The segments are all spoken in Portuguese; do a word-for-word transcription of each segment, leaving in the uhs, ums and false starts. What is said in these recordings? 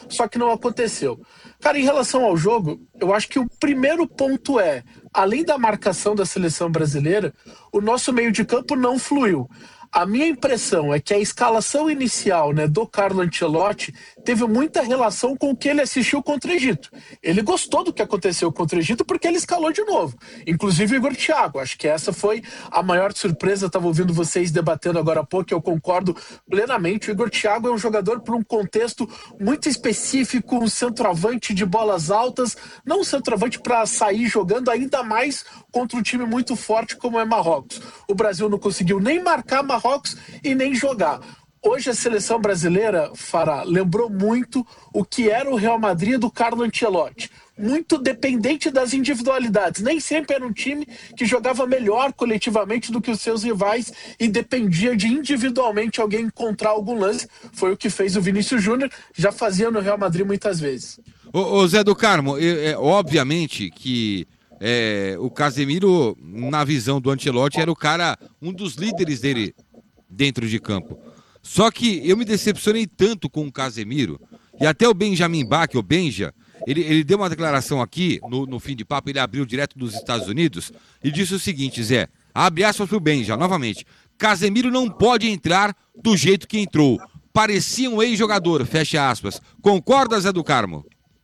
só que não aconteceu. Cara, em relação ao jogo, eu acho que o primeiro ponto é, além da marcação da seleção brasileira, o nosso meio de campo não fluiu. A minha impressão é que a escalação inicial, né, do Carlo Ancelotti teve muita relação com o que ele assistiu contra o Egito. Ele gostou do que aconteceu contra o Egito porque ele escalou de novo. Inclusive o Igor Thiago. Acho que essa foi a maior surpresa. Estava ouvindo vocês debatendo agora há pouco, eu concordo plenamente. O Igor Thiago é um jogador por um contexto muito específico, um centroavante de bolas altas, não um centroavante para sair jogando, ainda mais contra um time muito forte como é Marrocos. O Brasil não conseguiu nem marcar Marrocos e nem jogar. Hoje a seleção brasileira, Fará, lembrou muito o que era o Real Madrid do Carlo Ancelotti. Muito dependente das individualidades. Nem sempre era um time que jogava melhor coletivamente do que os seus rivais e dependia de individualmente alguém encontrar algum lance. Foi o que fez o Vinícius Júnior, já fazia no Real Madrid muitas vezes. Ô, ô Zé do Carmo, é, é, obviamente que é, o Casemiro, na visão do Ancelotti, era o cara, um dos líderes dele dentro de campo. Só que eu me decepcionei tanto com o Casemiro, e até o Benjamin Bach, o Benja, ele, ele deu uma declaração aqui, no, no fim de papo, ele abriu direto dos Estados Unidos, e disse o seguinte, Zé, abre aspas pro Benja, novamente, Casemiro não pode entrar do jeito que entrou, parecia um ex-jogador, fecha aspas. Concorda, Zé do Carmo?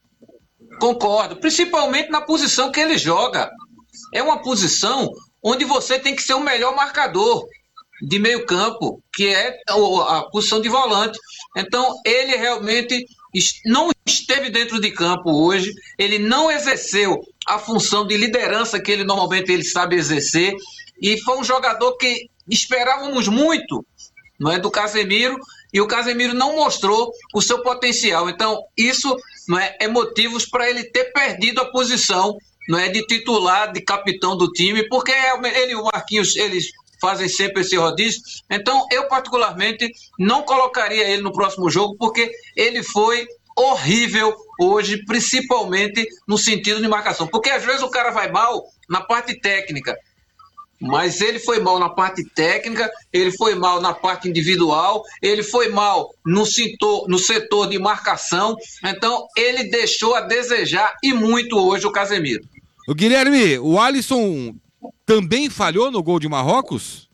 Concordo, principalmente na posição que ele joga. É uma posição onde você tem que ser o melhor marcador de meio campo, que é a posição de volante. Então, ele realmente não esteve dentro de campo hoje, ele não exerceu a função de liderança que ele normalmente ele sabe exercer, e foi um jogador que esperávamos muito, não é, do Casemiro, e o Casemiro não mostrou o seu potencial. Então, isso não é, é motivos para ele ter perdido a posição, não é, de titular, de capitão do time, porque ele e o Marquinhos, eles fazem sempre esse rodízio. Então, eu particularmente não colocaria ele no próximo jogo, porque ele foi horrível hoje, principalmente no sentido de marcação. Porque às vezes o cara vai mal na parte técnica, mas ele foi mal na parte técnica, ele foi mal na parte individual, ele foi mal no setor, no setor de marcação. Então, ele deixou a desejar e muito hoje o Casemiro. O Guilherme, o Alisson também falhou no gol de Marrocos?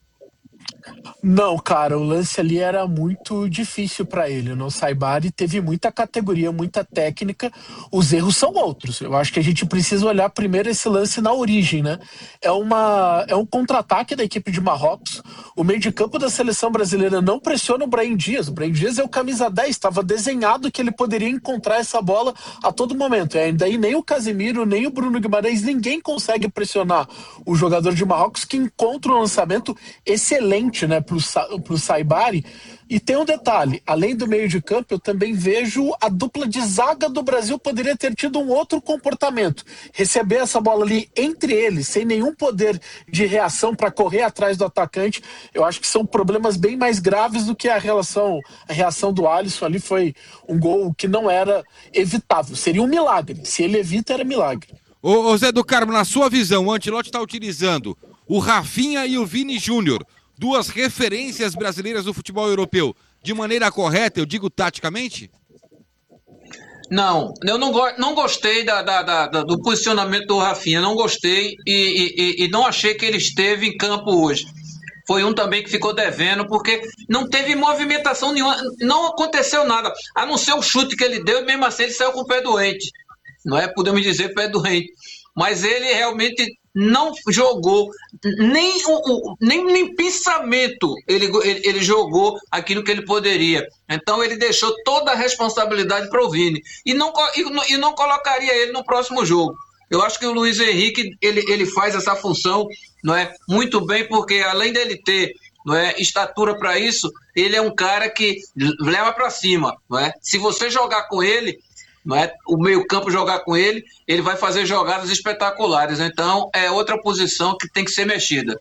Não, cara, o lance ali era muito difícil para ele. O Saibari teve muita categoria, muita técnica. Os erros são outros. Eu acho que a gente precisa olhar primeiro esse lance na origem, né? É, uma, é um contra-ataque da equipe de Marrocos. O meio de campo da seleção brasileira não pressiona o Brahim Dias. O Brahim Dias é o camisa dez, estava desenhado que ele poderia encontrar essa bola a todo momento. E ainda aí nem o Casemiro, nem o Bruno Guimarães, ninguém consegue pressionar o jogador de Marrocos, que encontra um lançamento excelente, né, pro, pro Saibari. E tem um detalhe, além do meio de campo, eu também vejo a dupla de zaga do Brasil poderia ter tido um outro comportamento. Receber essa bola ali entre eles, sem nenhum poder de reação para correr atrás do atacante, eu acho que são problemas bem mais graves do que a, relação, a reação do Alisson ali. Foi um gol que não era evitável, seria um milagre. Se ele evita, era milagre. Ô, ô Zé do Carmo, na sua visão, o Ancelotti está utilizando o Rafinha e o Vini Júnior, duas referências brasileiras do futebol europeu, de maneira correta, eu digo taticamente? Não, eu não, go- não gostei da, da, da, da- do posicionamento do Rafinha, não gostei e, e, e- e não achei que ele esteve em campo hoje. Foi um também que ficou devendo, porque não teve movimentação nenhuma, não aconteceu nada, a não ser o chute que ele deu, e mesmo assim ele saiu com o pé doente, não é? Podemos dizer pé doente, mas ele realmente não jogou, nem, o, o- nem, nem pensamento ele, ele, ele jogou aquilo que ele poderia. Então ele deixou toda a responsabilidade para o Vini e não, co- e, não- e não colocaria ele no próximo jogo. Eu acho que o Luiz Henrique ele, ele faz essa função, não é, muito bem, porque além dele ter, não é, estatura para isso, ele é um cara que leva para cima, não é? Se você jogar com ele, não é, o meio-campo jogar com ele, ele vai fazer jogadas espetaculares. Então, é outra posição que tem que ser mexida.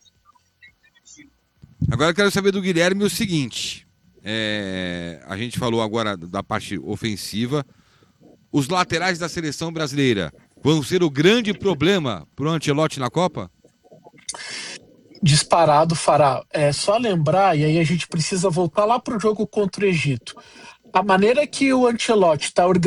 Agora eu quero saber do Guilherme o seguinte, é, a gente falou agora da parte ofensiva, os laterais da seleção brasileira vão ser o grande problema para o Ancelotti na Copa? Disparado, Fará. É só lembrar, e aí a gente precisa voltar lá para o jogo contra o Egito. A maneira que o Ancelotti está organizando